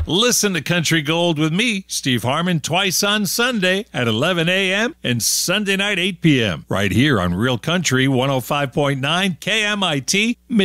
Listen to Country Gold with me, Steve Harmon, twice on Sunday at 11 a.m. and Sunday night 8 p.m. right here on Real Country 105.9 KMIT.